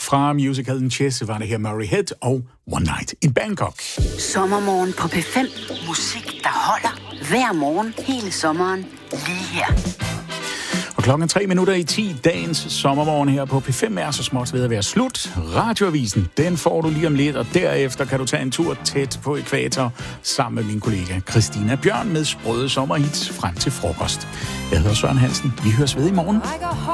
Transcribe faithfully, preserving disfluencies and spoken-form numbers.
Fra musicalen Chess var det her Murray Head og One Night in Bangkok. Sommermorgen på P fem. Musik, der holder hver morgen hele sommeren lige her. Og klokken tre minutter i ti, dagens sommermorgen her på P fem er så småt ved at være slut. Radioavisen, den får du lige om lidt, og derefter kan du tage en tur tæt på ækvator sammen med min kollega Christina Bjørn med sprøde sommerhits frem til frokost. Jeg hedder Søren Hansen. Vi høres ved i morgen.